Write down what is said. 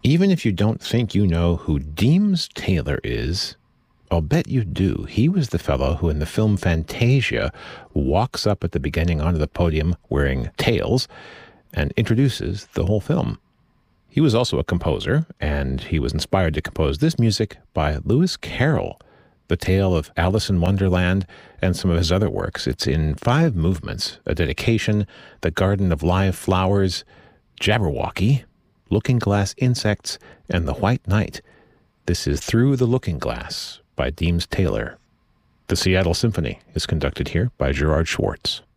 Even if you don't think you know who Deems Taylor is, I'll bet you do. He was the fellow who in the film Fantasia walks up at the beginning onto the podium wearing tails and introduces the whole film. He was also a composer, and he was inspired to compose this music by Lewis Carroll, the tale of Alice in Wonderland, and some of his other works. It's in 5 movements: A Dedication, The Garden of Live Flowers, Jabberwocky, Looking Glass Insects, and The White Knight. This is Through the Looking Glass by Deems Taylor. The Seattle Symphony is conducted here by Gerard Schwartz.